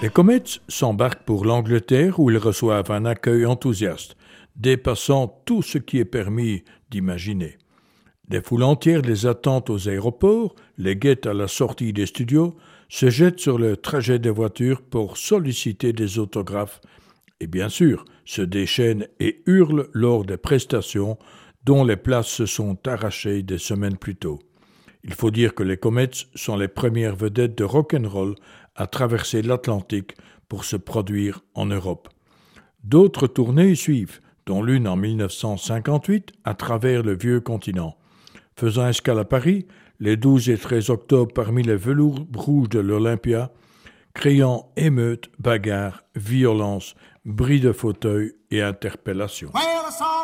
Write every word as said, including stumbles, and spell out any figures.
Les Comets s'embarquent pour l'Angleterre où ils reçoivent un accueil enthousiaste, dépassant tout ce qui est permis d'imaginer. Des foules entières les attendent aux aéroports, les guettent à la sortie des studios, se jettent sur le trajet des voitures pour solliciter des autographes et bien sûr se déchaînent et hurlent lors des prestations dont les places se sont arrachées des semaines plus tôt. Il faut dire que les Comets sont les premières vedettes de rock'n'roll à traverser l'Atlantique pour se produire en Europe. D'autres tournées suivent, dont l'une en dix-neuf cent cinquante-huit à travers le vieux continent. Faisant escale à Paris, les douze et treize octobre parmi les velours rouges de l'Olympia, créant émeutes, bagarres, violences, bris de fauteuils et interpellations.